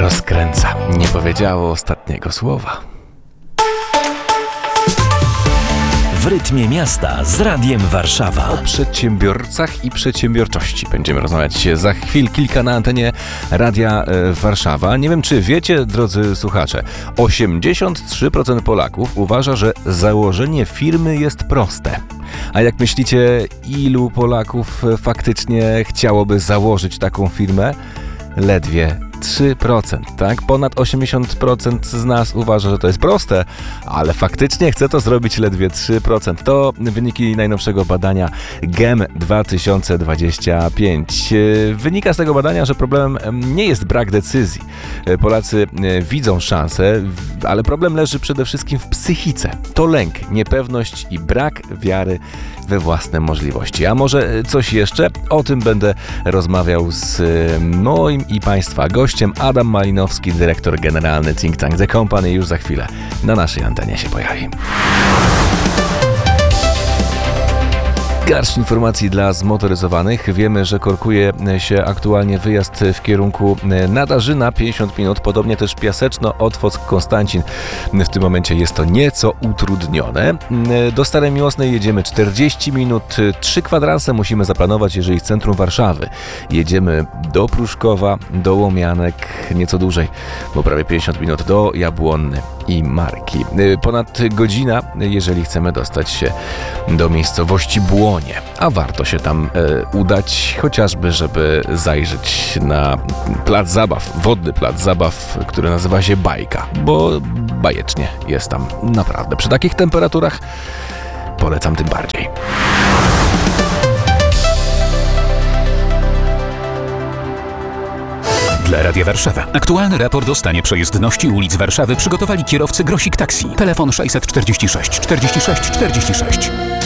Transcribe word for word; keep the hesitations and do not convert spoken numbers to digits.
rozkręca. Nie powiedziało ostatniego słowa. W rytmie miasta z Radiem Warszawa. O przedsiębiorcach i przedsiębiorczości będziemy rozmawiać za chwil kilka na antenie Radia Warszawa. Nie wiem, czy wiecie, drodzy słuchacze, osiemdziesiąt trzy procent Polaków uważa, że założenie firmy jest proste. A jak myślicie, ilu Polaków faktycznie chciałoby założyć taką firmę? Ledwie trzy procent, tak? Ponad osiemdziesiąt procent z nas uważa, że to jest proste, ale faktycznie chce to zrobić ledwie trzy procent. To wyniki najnowszego badania G E M dwa tysiące dwudziesty piąty. Wynika z tego badania, że problemem nie jest brak decyzji. Polacy widzą szansę, ale problem leży przede wszystkim w psychice. To lęk, niepewność i brak wiary we własne możliwości. A może coś jeszcze? O tym będę rozmawiał z moim i Państwa gościem. Adam Malinowski, dyrektor generalny Think Tank The Company, już za chwilę na naszej antenie się pojawi. Garść informacji dla zmotoryzowanych. Wiemy, że korkuje się aktualnie wyjazd w kierunku Nadarzyna, pięćdziesiąt minut, podobnie też Piaseczno, Otwock, Konstancin. W tym momencie jest to nieco utrudnione. Do Starej Miłosnej jedziemy czterdzieści minut, trzy kwadranse musimy zaplanować, jeżeli z centrum Warszawy. Jedziemy do Pruszkowa, do Łomianek, nieco dłużej, bo prawie pięćdziesiąt minut do Jabłonny i Marki. Ponad godzina, jeżeli chcemy dostać się do miejscowości Błonie. A warto się tam e, udać, chociażby, żeby zajrzeć na plac zabaw, wodny plac zabaw, który nazywa się Bajka, bo bajecznie jest tam naprawdę. Przy takich temperaturach polecam tym bardziej. Dla Radia Warszawa. Aktualny raport o stanie przejezdności ulic Warszawy przygotowali kierowcy Grosik Taxi. Telefon sześćset czterdzieści sześć czterdzieści sześć czterdzieści sześć.